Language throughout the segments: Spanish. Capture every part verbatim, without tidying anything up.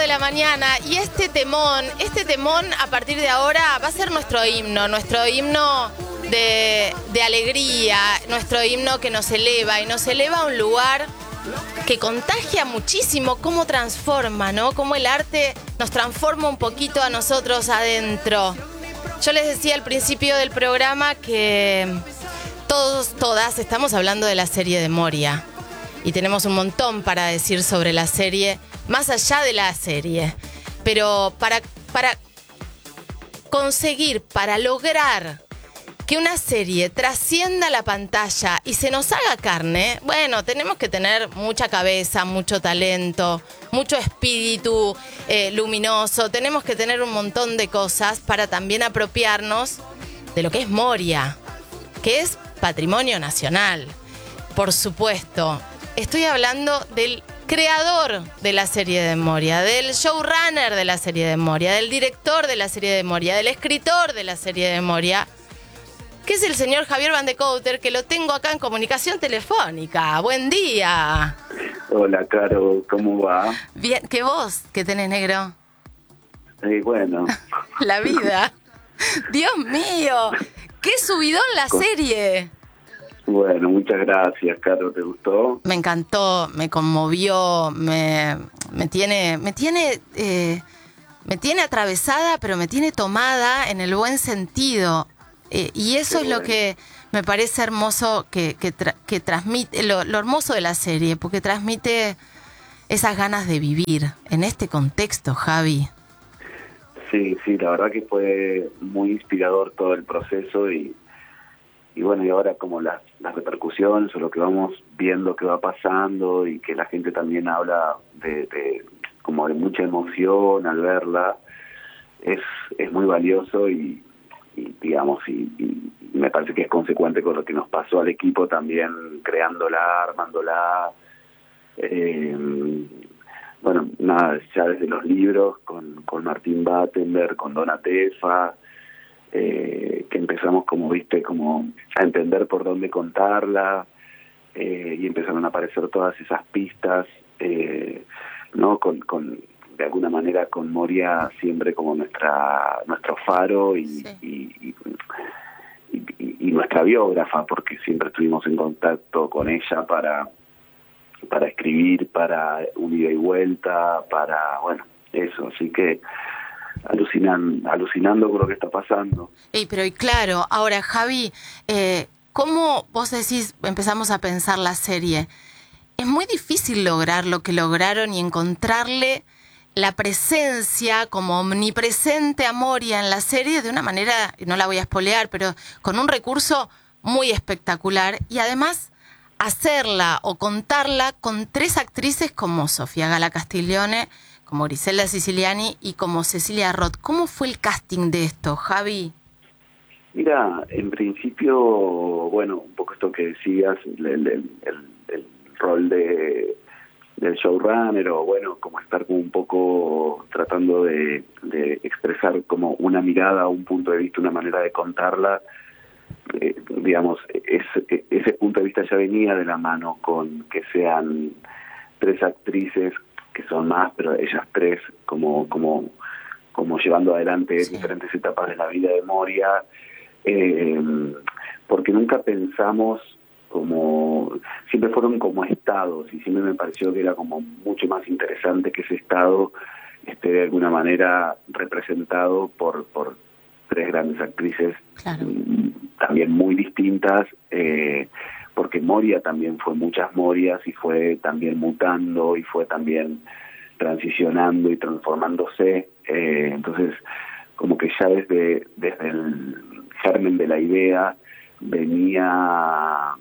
la mañana y este temón, este temón a partir de ahora va a ser nuestro himno, nuestro himno de, de alegría, nuestro himno que nos eleva y nos eleva a un lugar que contagia muchísimo cómo transforma, ¿no? Cómo el arte nos transforma un poquito a nosotros adentro. Yo les decía al principio del programa que todos, todas estamos hablando de la serie de Moria y tenemos un montón para decir sobre la serie, más allá de la serie. Pero para, para conseguir, para lograr que una serie trascienda la pantalla y se nos haga carne, bueno, tenemos que tener mucha cabeza, mucho talento, mucho espíritu eh, luminoso, tenemos que tener un montón de cosas para también apropiarnos de lo que es Moria, que es patrimonio nacional, por supuesto. Estoy hablando del creador de la serie de Moria, del showrunner de la serie de Moria, del director de la serie de Moria, del escritor de la serie de Moria, que es el señor Javier Van de Couter, que lo tengo acá en comunicación telefónica. ¡Buen día! Hola, Caro, ¿cómo va? Bien, ¿qué vos que tenés, negro? Eh, bueno. La vida. Dios mío, qué subidón la Con... serie. Bueno, muchas gracias, Caro, ¿te gustó? Me encantó, me conmovió, me, me tiene, me tiene, eh, me tiene atravesada, pero me tiene tomada en el buen sentido. Eh, y eso Qué es bueno. Lo que me parece hermoso que, que, tra- que transmite, lo, lo hermoso de la serie, porque transmite esas ganas de vivir en este contexto, Javi. Sí, sí, la verdad que fue muy inspirador todo el proceso y, y bueno, y ahora como las, las repercusiones o lo que vamos viendo que va pasando y que la gente también habla de, de como de mucha emoción al verla, es, es muy valioso y Y, digamos, y, y me parece que es consecuente con lo que nos pasó al equipo también, creándola, armándola. Eh, bueno, nada, ya desde los libros, con, con Martín Battenberg, con Dona Tefa, eh, que empezamos, como viste, como a entender por dónde contarla, eh, y empezaron a aparecer todas esas pistas, eh, ¿no? Con... con de alguna manera con Moria siempre como nuestra nuestro faro y, sí. y, y, y, y nuestra biógrafa, porque siempre estuvimos en contacto con ella para para escribir, para un ida y vuelta, para, bueno, eso, así que alucinan, alucinando con lo que está pasando. Ey, pero y claro, ahora Javi, eh, ¿cómo vos decís, empezamos a pensar la serie? Es muy difícil lograr lo que lograron y encontrarle la presencia como omnipresente a Moria en la serie de una manera, no la voy a spoilear, pero con un recurso muy espectacular y además hacerla o contarla con tres actrices como Sofía Gala Castiglione, como Griselda Siciliani y como Cecilia Roth. ¿Cómo fue el casting de esto, Javi? Mira, en principio, bueno, un poco esto que decías, el, el, el, el rol de del showrunner, o bueno, como estar como un poco tratando de, de expresar como una mirada, un punto de vista, una manera de contarla, eh, digamos, ese, ese punto de vista ya venía de la mano con que sean tres actrices, que son más, pero ellas tres como, como, como llevando adelante sí. diferentes etapas de la vida de Moria, eh, porque nunca pensamos como, siempre fueron como estados y siempre me pareció que era como mucho más interesante que ese estado esté de alguna manera representado por, por tres grandes actrices, claro. también muy distintas, eh, porque Moria también fue muchas Morias y fue también mutando y fue también transicionando y transformándose, eh, entonces como que ya desde, desde el germen de la idea venía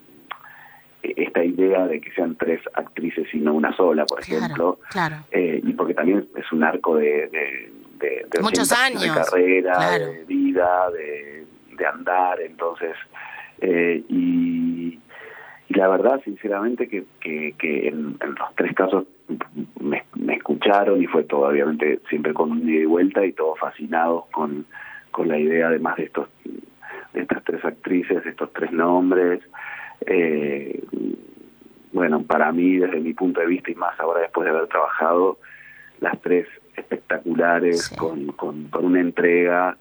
esta idea de que sean tres actrices y no una sola, por claro, ejemplo, claro. Eh, y porque también es un arco de, de, de, de muchos años de carrera, claro. de vida, de, de andar, entonces, eh, y, y la verdad, sinceramente, que, que, que en, en los tres casos me, me escucharon y fue todo, obviamente, siempre con un ida y vuelta y todos fascinados con, con la idea, además de estos de estas tres actrices, de estos tres nombres. Eh, bueno, para mí, desde mi punto de vista y más ahora después de haber trabajado, las tres espectaculares, sí. con, con, con una entrega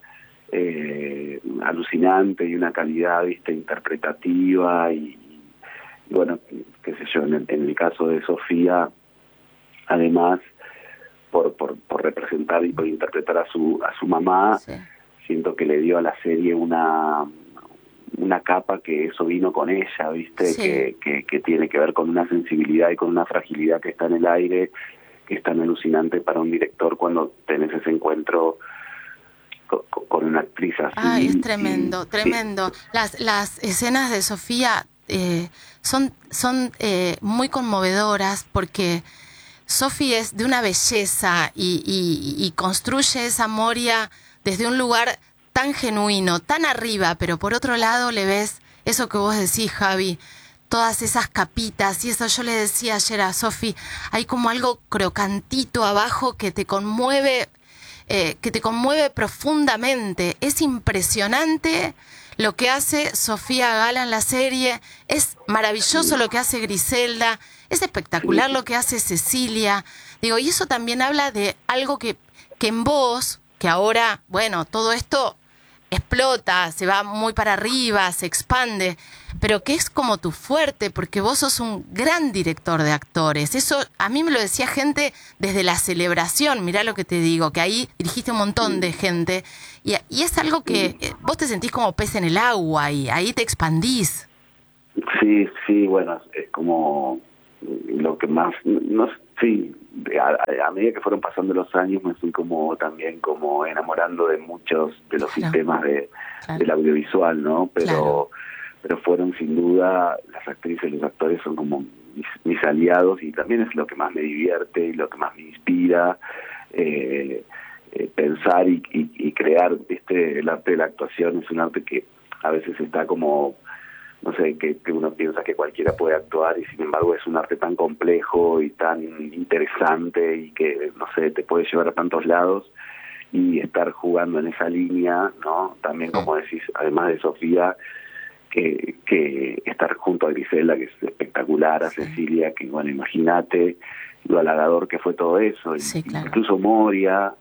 eh, alucinante y una calidad, viste, interpretativa y, y bueno, qué sé yo, en el, en el caso de Sofía, además, por, por, por representar y por interpretar a su, a su mamá, sí. siento que le dio a la serie una... una capa que eso vino con ella, ¿viste? Sí. Que, que, que tiene que ver con una sensibilidad y con una fragilidad que está en el aire, que es tan alucinante para un director cuando tenés ese encuentro con, con una actriz así. Ay, es tremendo, y, tremendo. Sí. Las, las escenas de Sofía eh, son, son eh, muy conmovedoras porque Sofía es de una belleza y, y, y construye esa Moria desde un lugar tan genuino, tan arriba, pero por otro lado le ves eso que vos decís, Javi, todas esas capitas, y eso yo le decía ayer a Sofi, hay como algo crocantito abajo que te conmueve, eh, que te conmueve profundamente. Es impresionante lo que hace Sofía Gala en la serie, es maravilloso lo que hace Griselda, es espectacular lo que hace Cecilia. Digo, y eso también habla de algo que, que en vos, que ahora, bueno, todo esto explota, se va muy para arriba, se expande, pero que es como tu fuerte, porque vos sos un gran director de actores. Eso a mí me lo decía gente desde La Celebración, mirá lo que te digo, que ahí dirigiste un montón de gente, y, y es algo que eh, vos te sentís como pez en el agua, y ahí te expandís. Sí, sí, bueno, es como lo que más, no sí, a, a medida que fueron pasando los años me fui como también como enamorando de muchos de los claro. sistemas de, claro. del audiovisual, ¿no? Pero claro. pero fueron sin duda, las actrices y los actores son como mis, mis aliados, y también es lo que más me divierte y lo que más me inspira, eh, eh, pensar y, y, y crear. Este, el arte de la actuación es un arte que a veces está como, no sé, que, que uno piensa que cualquiera puede actuar, y sin embargo es un arte tan complejo y tan interesante y que, no sé, te puede llevar a tantos lados, y estar jugando en esa línea, ¿no? También, como decís, además de Sofía, que, que estar junto a Griselda, que es espectacular, a Cecilia, que, bueno, imagínate lo halagador que fue todo eso, sí, claro. Incluso Moria,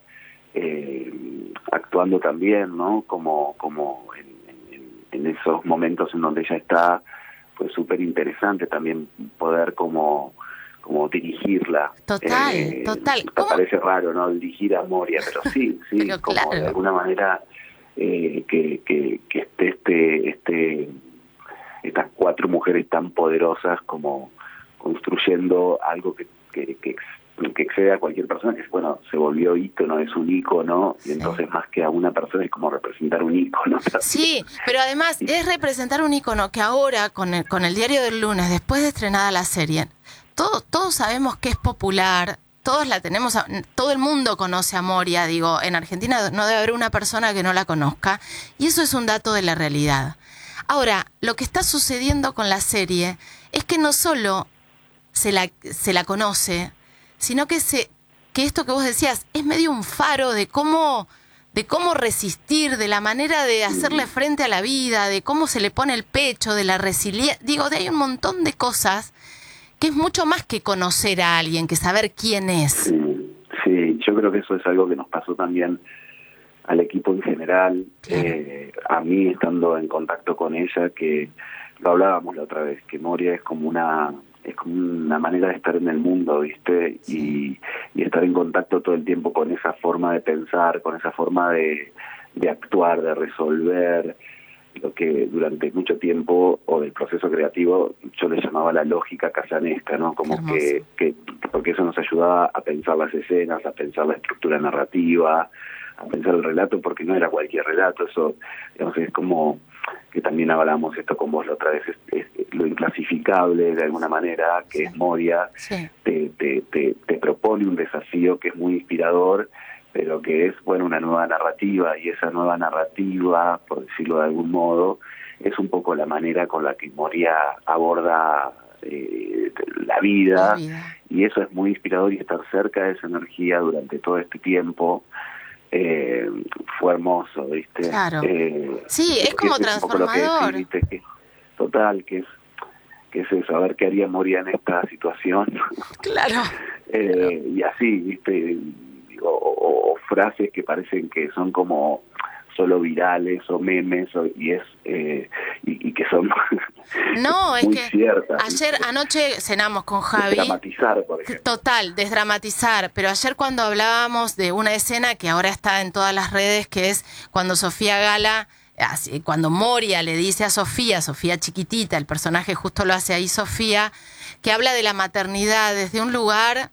eh, actuando también, ¿no? Como, como en, en esos momentos en donde ella está, fue súper interesante también poder como como dirigirla. Total, eh, total. Me parece raro, ¿no? Dirigir a Moria, pero sí, sí, pero como claro. de alguna manera eh, que, que, que esté este, este, estas cuatro mujeres tan poderosas como construyendo algo que, que, que que excede a cualquier persona, que bueno, se volvió ícono, es un ícono, y entonces sí. más que a una persona es como representar un ícono. Sí, pero además es representar un ícono que ahora, con el, con el Diario del Lunes, después de estrenada la serie, todo, todos sabemos que es popular, todos la tenemos, a, todo el mundo conoce a Moria, digo, en Argentina no debe haber una persona que no la conozca, y eso es un dato de la realidad. Ahora, lo que está sucediendo con la serie es que no solo se la, se la conoce, sino que se que esto que vos decías es medio un faro de cómo de cómo resistir, de la manera de hacerle frente a la vida, de cómo se le pone el pecho, de la resiliencia. Digo, de hay un montón de cosas que es mucho más que conocer a alguien, que saber quién es. Sí, sí, yo creo que eso es algo que nos pasó también al equipo en general, claro. eh, a mí estando en contacto con ella, que lo hablábamos la otra vez, que Moria es como una es como una manera de estar en el mundo, ¿viste? Sí. Y, y estar en contacto todo el tiempo con esa forma de pensar, con esa forma de, de actuar, de resolver, lo que durante mucho tiempo, o del proceso creativo, yo le llamaba la lógica casanesca, ¿no? Como que, que, porque eso nos ayudaba a pensar las escenas, a pensar la estructura narrativa, a pensar el relato, porque no era cualquier relato, eso, digamos, es como que también hablamos esto con vos la otra vez, es, es lo inclasificable de alguna manera, que sí. es Moria, sí. te, te, te, te propone un desafío que es muy inspirador, pero que es, bueno, una nueva narrativa, y esa nueva narrativa, por decirlo de algún modo, es un poco la manera con la que Moria aborda eh, la vida, la vida, y eso es muy inspirador, y estar cerca de esa energía durante todo este tiempo, Eh, fue hermoso, ¿viste? Claro. Eh, sí, es como es transformador. Que decís, ¿viste? Que, total, que es qué es eso, a ver qué haría Moria en esta situación. Claro. eh, y así, viste, o, o, o frases que parecen que son como solo virales o memes o, y es eh, y, y que son no es muy que ciertas. Ayer ¿viste? Anoche cenamos con Javi. Desdramatizar, por ejemplo. Total, desdramatizar. Pero ayer cuando hablábamos de una escena que ahora está en todas las redes, que es cuando Sofía Gala, así, cuando Moria le dice a Sofía, Sofía chiquitita, el personaje justo lo hace ahí Sofía, que habla de la maternidad desde un lugar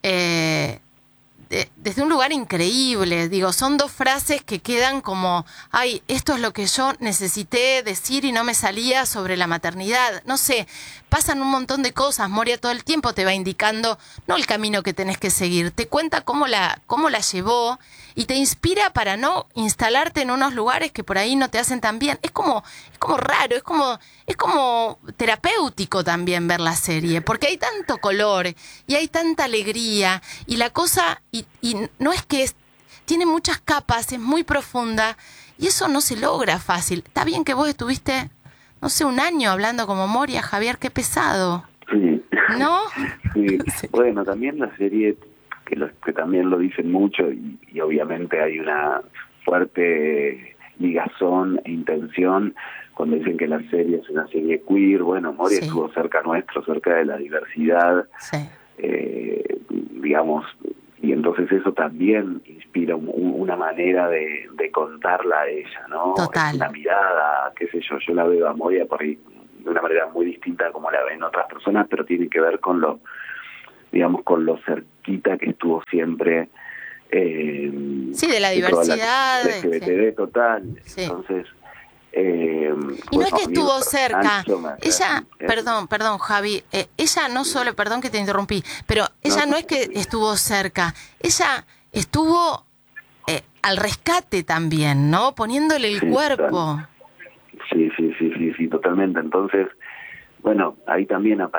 eh, de, desde un lugar increíble. Digo, son dos frases que quedan como, ay, esto es lo que yo necesité decir y no me salía sobre la maternidad. No sé, pasan un montón de cosas. Moria todo el tiempo te va indicando, no el camino que tenés que seguir, te cuenta cómo la, cómo la llevó y te inspira para no instalarte en unos lugares que por ahí no te hacen tan bien. Es como, es como raro, es como, es como terapéutico también ver la serie, porque hay tanto color y hay tanta alegría y la cosa, y, y no es que es, tiene muchas capas, es muy profunda y eso no se logra fácil. Está bien que vos estuviste, no sé, un año hablando como Moria, Javier, qué pesado. Sí. ¿No? Sí. Sí. Bueno, también la serie, que, los, que también lo dicen mucho, y, y obviamente hay una fuerte ligazón e intención cuando dicen que la serie es una serie queer. Bueno, Moria Sí. estuvo cerca nuestro, cerca de la diversidad, Sí. eh, digamos, y entonces eso también inspira un, un, una manera de, de contarla a ella, ¿no? Total. Es una mirada, qué sé yo, yo la veo a Moria por ahí de una manera muy distinta como la ven otras personas, pero tiene que ver con lo, digamos, con lo cerquita que estuvo siempre eh, sí, de la de toda diversidad. la L G B T B Sí. total. Sí. Entonces, eh, y no es bueno, que a mí lo estuvo personal, cerca. yo me- Ella, eh, perdón, perdón, Javi, eh, ella no solo, perdón que te interrumpí, pero ella No, no es que estuvo cerca, ella estuvo eh, al rescate también, ¿no? Poniéndole el sí, cuerpo. total. Sí, sí, sí, sí, sí, totalmente. Entonces, bueno, ahí también aparece